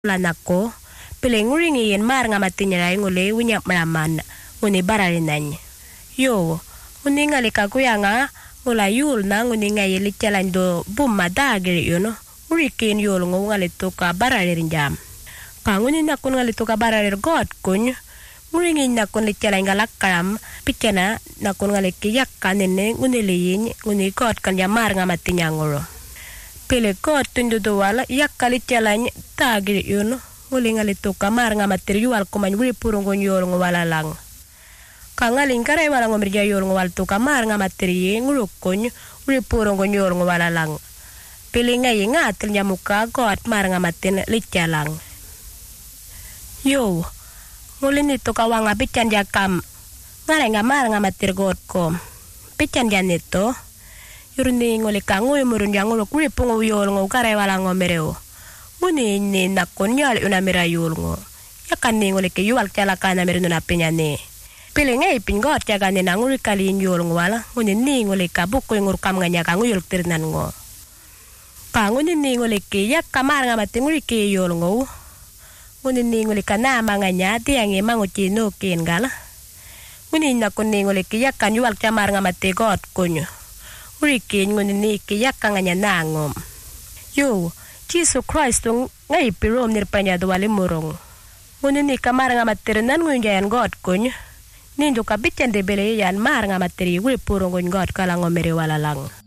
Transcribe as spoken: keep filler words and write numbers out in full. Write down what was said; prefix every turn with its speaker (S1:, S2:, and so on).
S1: Lanako, piling yin mar nga matinya ngule winya maraman, nguni barari nany. Yo, nguni ngali kakuya nga, ngula yul na nguni ngayi lichalan do bumma dagiri yuno, urikin yul ngali tuka barari rinjam. Ka nguni nakun ngali tuka barari god kun, nguni ngin nakun lichalan galakaram, pichana nakun ngali kiyak kanene nguni liyin, nguni god kan yamar nga matinya nguro. Pile god tundu wala yak kali chalanya tagir yuno nguli ngali to kamar nga material ko man wuri purong yol ngwala lang kangaling kare wala ngomirja yol ngwal to kamar nga material ngulukon wuri purong yol ngwala lang pile ngai nga tilnya muka god mar nga matin lichalang yo nguli ni to kawanga pichan jakam ngare nga mar nga matir god ko pichan janito Yurni ngole kangoy murun yang ngolo kuri pungo yol ngo kare wala ngo mereo. Nguni ni nakon yal una mera yol ngo. Yakan ni ngole ke yual chala kana meru na penya ne. Pile ngai pingo chaga ne nanguri kali yol ngo wala. Nguni ni ngole ka buko ngur kam nganya ka nguyul tirnan ngo. Pa nguni ni ngole ke yak kamar nga matinguri ke yol ngo. Nguni ni ngole kana manganya ti yang emango chino ken gala. Nguni nakon ni ngole ke yak kan yual chamar nga mategot konyo. Urikin nguni ni kiyak kanganya nangom. Yo, Jesus Christ ngai pirom nirpanya dwali murong. Nguni ni kamar nga materinan ngun jayan God kuny. Nindu kabityan de bele yan mar nga materi uri purong ngun God kalangomere wala lang.